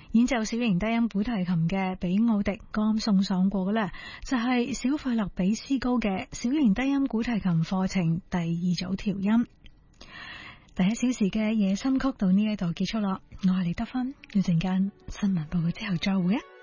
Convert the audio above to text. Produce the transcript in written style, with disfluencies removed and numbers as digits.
演奏小型低音古提琴嘅比奧迪剛送上過嘅呢，就係小費勒比斯高嘅小型低音古提琴課程第二組調音。第一小時嘅夜深曲到呢一度結束啦，我係李德芬，一陣間新聞報告之後再會啊。